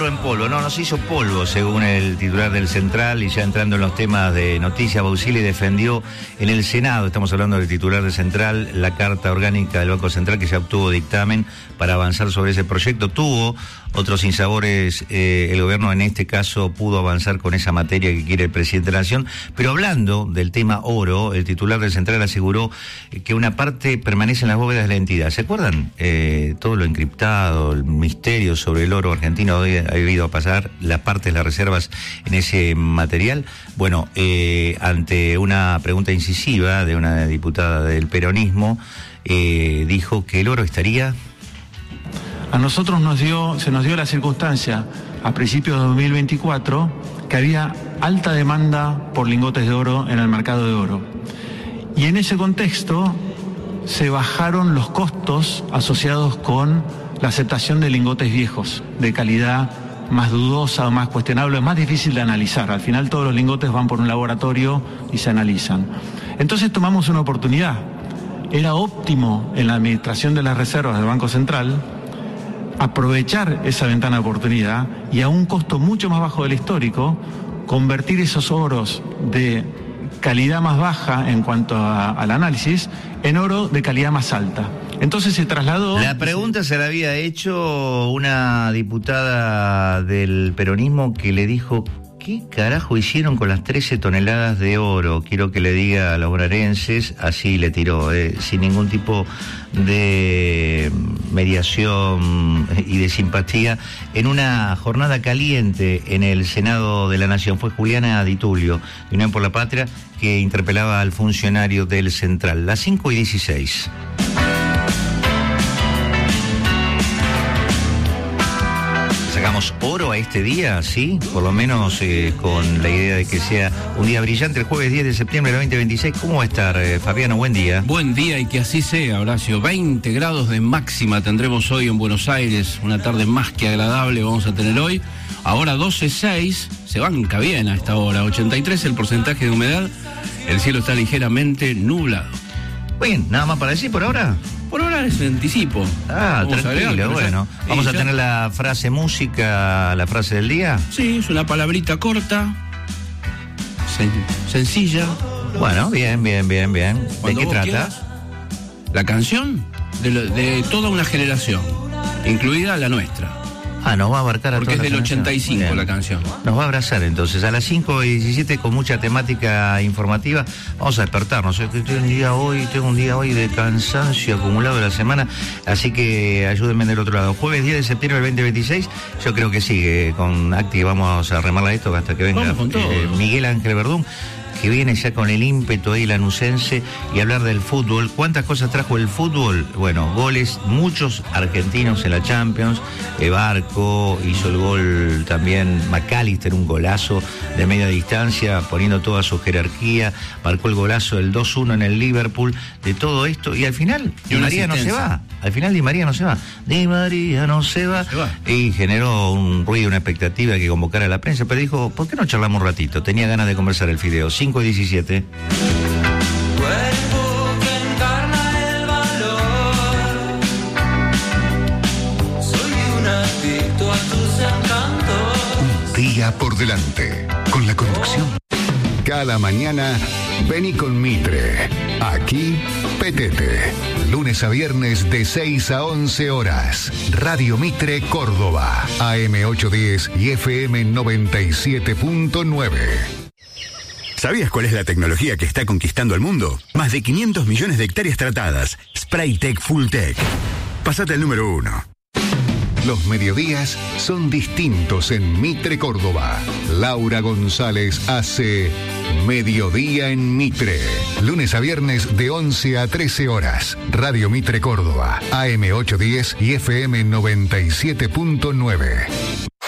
oro en polvo. No se hizo polvo, según el titular del Central, y ya entrando en los temas de noticias, Bausili defendió en el Senado, estamos hablando del titular del Central, la carta orgánica del Banco Central, que ya obtuvo dictamen para avanzar sobre ese proyecto. Tuvo otros sinsabores, el gobierno en este caso pudo avanzar con esa materia que quiere el presidente de la Nación, pero hablando del tema oro, el titular del Central aseguró que una parte permanece en las bóvedas de la entidad. ¿Se acuerdan? Todo lo encriptado, el misterio sobre el oro argentino ha ido a pasar, las partes, las reservas en ese material. Bueno, ante una pregunta incisiva de una diputada del peronismo, dijo que el oro estaría... A nosotros se nos dio la circunstancia a principios de 2024 que había alta demanda por lingotes de oro en el mercado de oro. Y en ese contexto se bajaron los costos asociados con la aceptación de lingotes viejos, de calidad más dudosa o más cuestionable, más difícil de analizar. Al final todos los lingotes van por un laboratorio y se analizan. Entonces tomamos una oportunidad. Era óptimo en la administración de las reservas del Banco Central aprovechar esa ventana de oportunidad y a un costo mucho más bajo del histórico, convertir esos oros de calidad más baja en cuanto al análisis en oro de calidad más alta. Entonces se trasladó... La pregunta se la había hecho una diputada del peronismo que le dijo: ¿qué carajo hicieron con las 13 toneladas de oro? Quiero que le diga a los bonaerenses, así le tiró, sin ningún tipo de mediación y de simpatía, en una jornada caliente en el Senado de la Nación. Fue Juliana Di Tulio, de Unión por la Patria, que interpelaba al funcionario del Central. Las 5:16. Sacamos oro a este día, ¿sí? Por lo menos con la idea de que sea un día brillante, el jueves 10 de septiembre del 2026. ¿Cómo va a estar, Fabiano? Buen día. Buen día, y que así sea, Horacio. 20 grados de máxima tendremos hoy en Buenos Aires, una tarde más que agradable vamos a tener hoy. Ahora 12:06, se banca bien a esta hora, 83 el porcentaje de humedad, el cielo está ligeramente nublado. Bien, ¿nada más para decir por ahora? Por ahora es anticipo. Tranquilo, bueno. ¿Vamos a tener la frase música, la frase del día? Sí, es una palabrita corta, sencilla. Bueno, bien. ¿De qué trata? Quieras, la canción de toda una generación, incluida la nuestra. Nos va a abarcar a toda la porque es del generación. 85 bien. La canción. Nos va a abrazar entonces. A las 5:17 con mucha temática informativa. Vamos a despertarnos. Tengo un día hoy de cansancio acumulado de la semana. Así que ayúdenme del otro lado. Jueves 10 de septiembre del 2026. Yo creo que sigue con Acti. Vamos a remarla esto hasta que venga Miguel Ángel Verdún, que viene ya con el ímpetu ahí lanucense, y hablar del fútbol. ¿Cuántas cosas trajo el fútbol? Bueno, goles, muchos argentinos en la Champions. Barco hizo el gol también, McAllister, un golazo de media distancia, poniendo toda su jerarquía, marcó el golazo del 2-1 en el Liverpool, de todo esto, y al final Di María no se va. Di María no se va. Y generó un ruido, una expectativa que convocara a la prensa, pero dijo: ¿por qué no charlamos un ratito? Tenía ganas de conversar el fideo. 5:17. Un día por delante, con la conducción. Cada mañana, vení con Mitre. Aquí, Petete. Lunes a viernes de 6 a 11 horas. Radio Mitre Córdoba. AM 810 y FM 97.9. ¿Sabías cuál es la tecnología que está conquistando el mundo? Más de 500 millones de hectáreas tratadas. Spraytec Fulltech. Pásate al número 1. Los mediodías son distintos en Mitre Córdoba. Laura González hace Mediodía en Mitre. Lunes a viernes de 11 a 13 horas. Radio Mitre Córdoba. AM 810 y FM 97.9.